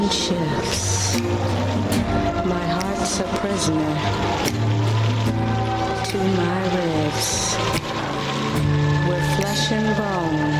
shifts. My heart's a prisoner to my ribs. We're flesh and bone.